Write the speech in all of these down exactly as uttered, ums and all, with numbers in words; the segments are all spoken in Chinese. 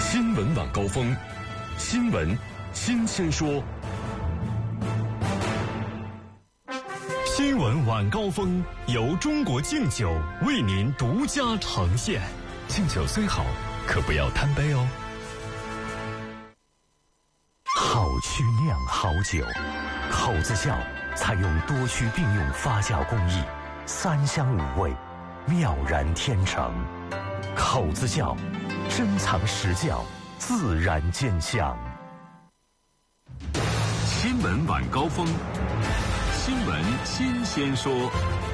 新闻晚高峰，新闻新鲜说。新闻晚高峰由中国敬酒为您独家呈现。敬酒虽好，可不要贪杯哦。 好曲酿好酒，口子窖采用多区并用发酵工艺，三香五味，妙然天成。口子窖，珍藏实窖，自然见香。 新闻晚高峰，新闻新鲜说。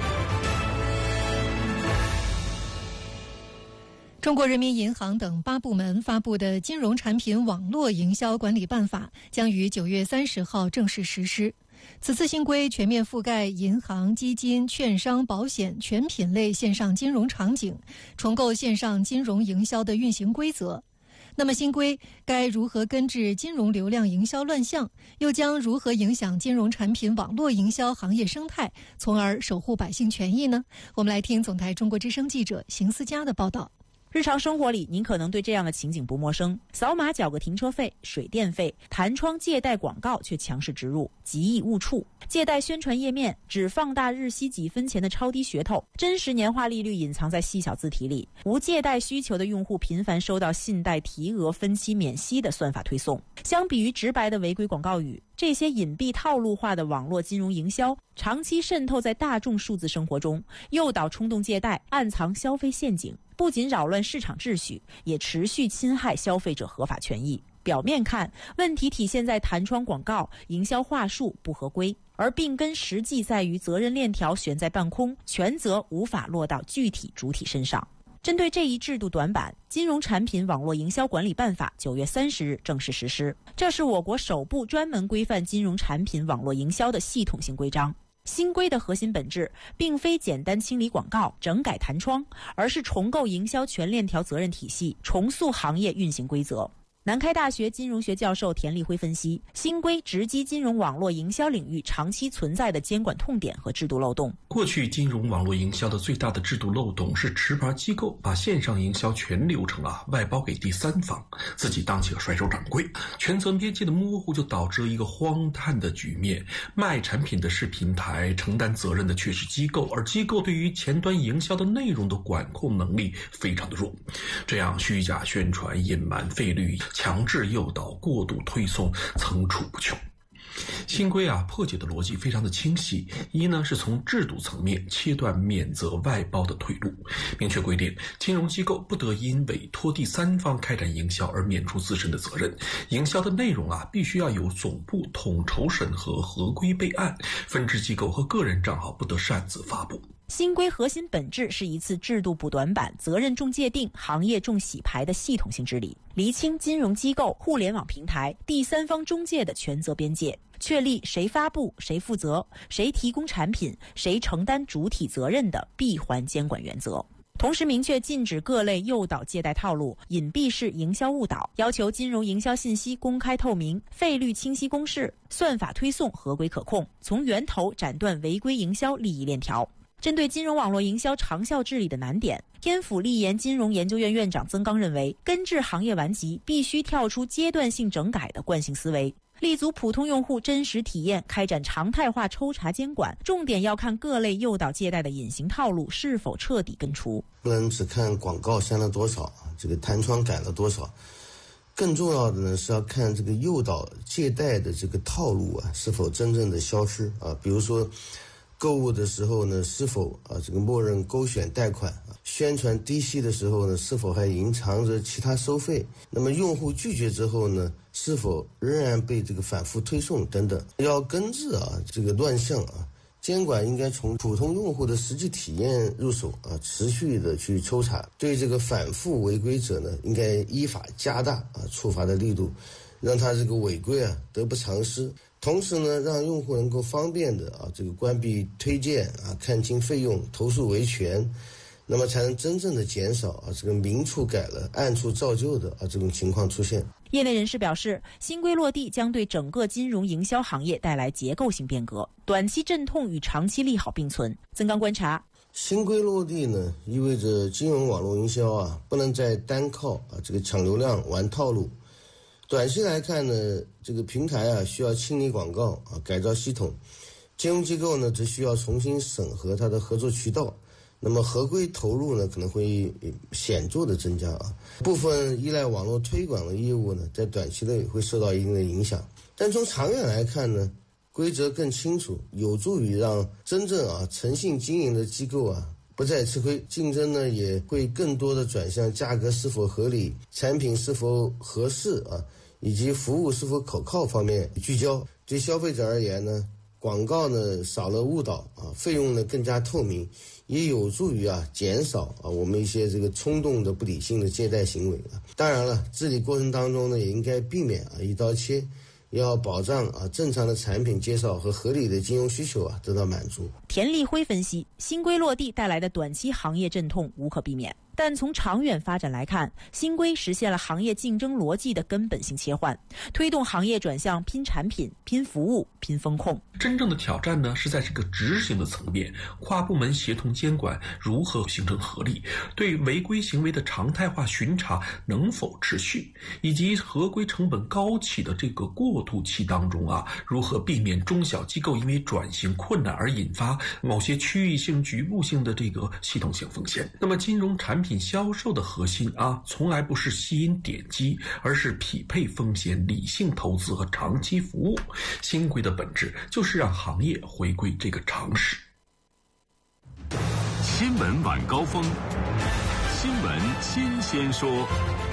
中国人民银行等八部门发布的《金融产品网络营销管理办法》将于九月三十号正式实施。此次新规全面覆盖银行、基金、券商、保险全品类线上金融场景，重构线上金融营销的运行规则。那么新规该如何根治金融流量营销乱象，又将如何影响金融产品网络营销行业生态，从而守护百姓权益呢？我们来听总台中国之声记者邢思佳的报道。 日常生活里，您可能对这样的情景不陌生：扫码缴个停车费、水电费，弹窗借贷广告却强势植入，极易误触。借贷宣传页面只放大日息几分钱的超低噱头，真实年化利率隐藏在细小字体里。无借贷需求的用户频繁收到信贷提额、分期免息的算法推送。相比于直白的违规广告语，这些隐蔽套路化的网络金融营销长期渗透在大众数字生活中，诱导冲动借贷，暗藏消费陷阱，不仅扰乱市场秩序，也持续侵害消费者合法权益。表面看，问题体现在弹窗广告、营销话术不合规，而病根实际在于责任链条悬在半空，权责无法落到具体主体身上。针对这一制度短板，《金融产品网络营销管理办法》九月三十日正式实施。这是我国首部专门规范金融产品网络营销的系统性规章。新规的核心本质并非简单清理广告、整改弹窗，而是重构营销全链条责任体系，重塑行业运行规则。南开大学金融学教授田立辉分析，新规直击金融网络营销领域长期存在的监管痛点和制度漏洞。 过去金融网络营销的最大的制度漏洞是持牌机构把线上营销全流程啊外包给第三方，自己当起了甩手掌柜，权责边界的模糊就导致了一个荒诞的局面：卖产品的是平台，承担责任的却是机构，而机构对于前端营销的内容的管控能力非常的弱，这样虚假宣传、隐瞒费率、强制诱导、过度推送层出不穷。新规啊破解的逻辑非常的清晰，一呢是从制度层面切断免责外包的退路，明确规定金融机构不得因委托第三方开展营销而免除自身的责任，营销的内容啊必须要由总部统筹审核、合规备案，分支机构和个人账号不得擅自发布。 新规核心本质是一次制度补短板、责任重界定、行业重洗牌的系统性治理，厘清金融机构、互联网平台、第三方中介的权责边界，确立谁发布、谁负责、谁提供产品、谁承担主体责任的闭环监管原则。同时明确禁止各类诱导借贷套路、隐蔽式营销误导，要求金融营销信息公开透明、费率清晰公示、算法推送合规可控，从源头斩断违规营销利益链条。针对金融网络营销长效治理的难点，天府立研金融研究院院长曾刚认为，根治行业顽疾必须跳出阶段性整改的惯性思维，立足普通用户真实体验，开展常态化抽查监管，重点要看各类诱导借贷的隐形套路是否彻底根除。 不能只看广告删了多少，这个弹窗改了多少，更重要的呢是要看这个诱导借贷的这个套路啊是否真正的消失啊。比如说购物的时候呢，是否啊这个默认勾选贷款啊？宣传低息的时候呢，是否还隐藏着其他收费？那么用户拒绝之后呢，是否仍然被这个反复推送等等？要根治啊这个乱象啊，监管应该从普通用户的实际体验入手啊，持续的去抽查，对这个反复违规者呢，应该依法加大啊处罚的力度，让他这个违规啊得不偿失。同时呢，让用户能够方便的啊这个关闭推荐啊，看清费用，投诉维权，那么才能真正的减少啊这个明处改了暗处照旧的啊这种情况出现。 业内人士表示，新规落地将对整个金融营销行业带来结构性变革，短期阵痛与长期利好并存。曾刚观察， 新规落地呢，意味着金融网络营销啊，不能再单靠啊这个抢流量玩套路。短期来看呢，这个平台啊需要清理广告啊，改造系统；金融机构呢，则需要重新审核它的合作渠道。那么合规投入呢，可能会显著的增加啊。部分依赖网络推广的业务呢，在短期内会受到一定的影响。但从长远来看呢，规则更清楚，有助于让真正啊诚信经营的机构啊不再吃亏，竞争呢也会更多的转向价格是否合理、产品是否合适啊，以及服务是否可靠方面聚焦。对消费者而言呢，广告呢少了误导啊，费用呢更加透明，也有助于啊减少啊我们一些这个冲动的不理性的借贷行为啊。当然了，治理过程当中呢也应该避免啊一刀切。要保障啊正常的产品介绍和合理的金融需求啊得到满足。 田立辉分析，新规落地带来的短期行业阵痛无可避免，但从长远发展来看，新规实现了行业竞争逻辑的根本性切换，推动行业转向拼产品、拼服务、拼风控。 真正的挑战呢，是在这个执行的层面，跨部门协同监管如何形成合力，对违规行为的常态化巡查能否持续，以及合规成本高企的这个过渡期当中啊，如何避免中小机构因为转型困难而引发某些区域性、局部性的这个系统性风险。那么金融产品销售的核心啊，从来不是吸引点击，而是匹配风险、理性投资和长期服务。新规的本质就是让行业回归这个常识。 新闻晚高峰，新闻新鲜说。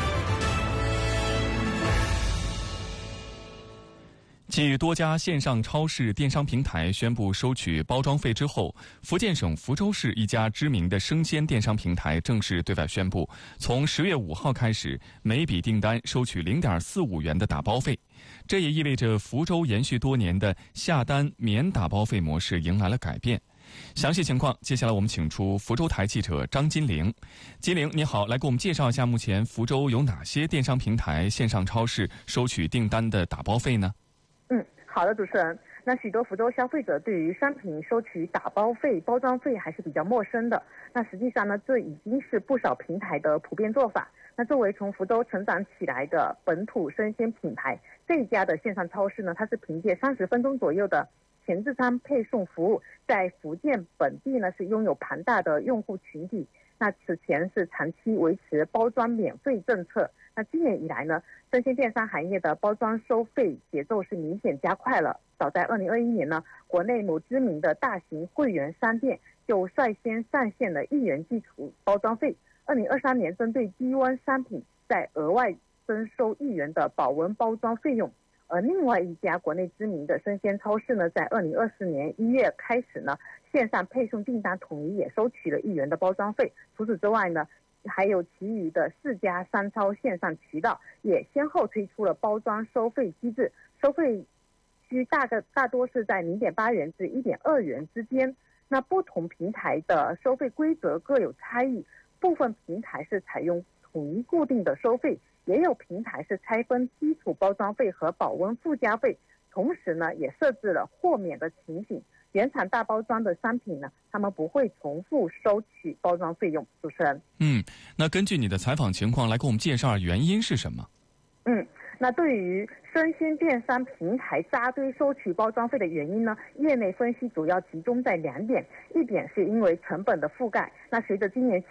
继多家线上超市电商平台宣布收取包装费之后，福建省福州市一家知名的生鲜电商平台正式对外宣布，从十月五号开始，每笔订单收取零点四五元的打包费。这也意味着福州延续多年的下单免打包费模式迎来了改变。详细情况，接下来我们请出福州台记者张金玲。金玲，你好，来给我们介绍一下目前福州有哪些电商平台、线上超市收取订单的打包费呢？ 嗯，好的，主持人。那许多福州消费者对于商品收取打包费、包装费还是比较陌生的。那实际上呢，这已经是不少平台的普遍做法。那作为从福州成长起来的本土生鲜品牌，这一家的线上超市呢，它是凭借三十分钟左右的前置仓配送服务，在福建本地呢是拥有庞大的用户群体。那此前是长期维持包装免费政策。那今年以来呢，生鲜电商行业的包装收费节奏是明显加快了。早在二零二一年呢，国内某知名的大型会员商店就率先上线了一元基础包装费。二零二三年针对低温商品再额外征收一元的保温包装费用。而另外一家国内知名的生鲜超市呢，在二零二四年一月开始呢，线上配送订单统一也收取了一元的包装费。除此之外呢，还有其余的四家商超线上渠道也先后推出了包装收费机制，收费区大概大多是在零点八元至一点二元之间。那不同平台的收费规则各有差异，部分平台是采用统一固定的收费，也有平台是拆分基础包装费和保温附加费，同时呢也设置了豁免的情形。原厂大包装的商品呢，他们不会重复收取包装费用。主持人， 嗯，那根据你的采访情况来给我们介绍原因是什么？ 嗯，那对于生鲜电商平台扎堆收取包装费的原因呢，业内分析主要集中在两点。一点是因为成本的覆盖，那随着今年